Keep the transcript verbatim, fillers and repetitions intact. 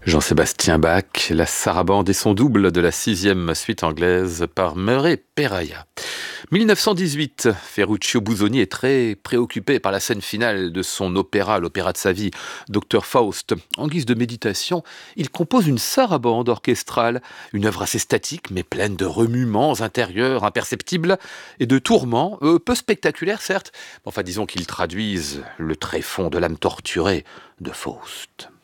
Jean-Sébastien Bach, la sarabande et son double de la sixième suite anglaise par Murray Perahia. mille neuf cent dix-huit, Ferruccio Busoni est très préoccupé par la scène finale de son opéra, l'opéra de sa vie, docteur Faust. En guise de méditation, il compose une sarabande orchestrale, une œuvre assez statique mais pleine de remuements intérieurs imperceptibles et de tourments, euh, peu spectaculaires certes, mais enfin disons qu'ils traduisent le tréfonds de l'âme torturée de Faust.